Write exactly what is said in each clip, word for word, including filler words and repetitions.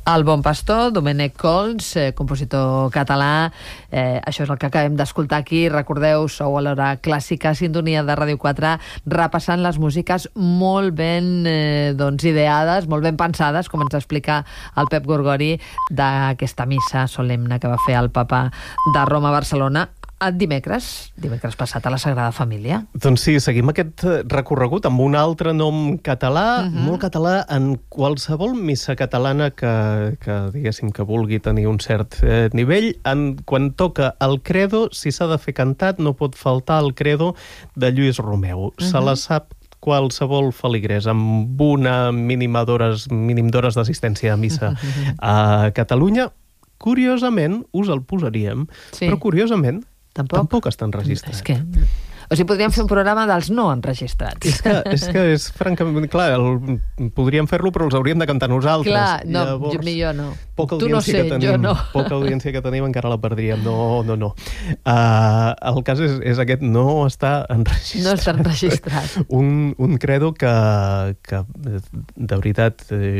El Bon Pastor, Domènec Cols, eh, compositor català. Eh, això és el que acabem d'escoltar aquí. Recordeu, sou a l'Hora Clàssica, sintonia de Ràdio quatre, repassant les músiques molt ben eh, doncs, ideades, molt ben pensades, com ens explica el Pep Gorgori, d'aquesta missa solemne que va fer el papa de Roma a Barcelona dimecres, dimecres passat a la Sagrada Família. Doncs sí, seguim aquest recorregut amb un altre nom català, uh -huh. molt català, en qualsevol missa catalana que, que diguéssim, que vulgui tenir un cert eh, nivell. En, quan toca el credo, si s'ha de fer cantat, no pot faltar el credo de Lluís Romeu. Uh -huh. Se la sap qualsevol feligrès amb una mínima d'hores, mínim d'hores d'assistència a missa uh -huh. a Catalunya. Curiosament, us el posaríem, sí. però curiosament Tampoc? Tampoc estan registrats. És que... O sigui, podríem fer un programa dels no enregistrats. És que és, que és francament... Clar, el, podríem fer-lo, però els hauríem de cantar nosaltres. Clar, no, Llavors, jo, millor no. Poca tu no sé, que tenim, jo no. Poca audiència que tenim encara la perdríem. No, no, no. Uh, el cas és, és aquest, no està enregistrat. No està enregistrat. Un, un credo que, que de veritat,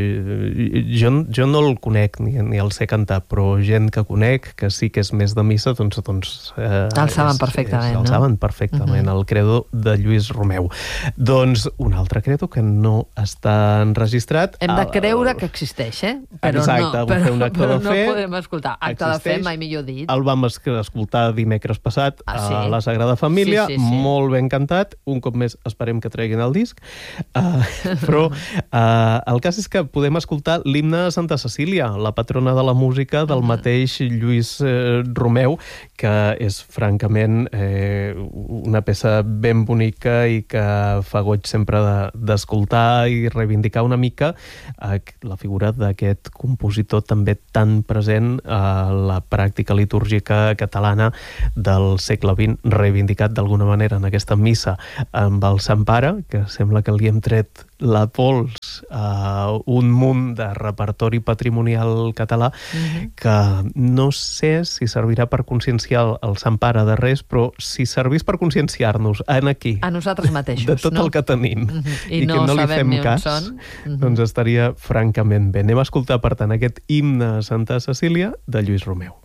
eh, jo, jo no el conec ni, ni el sé cantar, però gent que conec, que sí que és més de missa, doncs... doncs eh, el saben perfectament, és, no? El saben perfectament. Uh-huh. El credo de Lluís Romeu. Doncs un altre credo que no està enregistrat. Hem de creure que existeix, eh? Però Exacte, no, però, fer un acte però de fe. no podem escoltar. Acte existeix, de fe, mai millor dit. El vam escoltar dimecres passat ah, sí? a la Sagrada Família, sí, sí, sí. molt ben cantat. Un cop més esperem que treguin el disc. Uh, però uh, el cas és que podem escoltar l'himne de Santa Cecília, la patrona de la música del mateix Lluís eh, Romeu, que és francament eh, una peça ben bonica i que fa goig sempre d'escoltar i reivindicar una mica eh, la figura d'aquest compositor també tan present a la pràctica litúrgica catalana del segle vint, reivindicat d'alguna manera en aquesta missa amb el Sant Pare, que sembla que li hem tret la pols a un munt de repertori patrimonial català uh-huh. que no sé si servirà per conscienciar el Sant Pare de res, però si servís per conscienciar-nos en aquí, a nosaltres mateixos, de tot no? el que tenim uh-huh. I, i no que no li fem cas, són. Uh-huh. doncs estaria francament bé. Anem a escoltar, per tant, aquest himne a Santa Cecília de Lluís Romeu.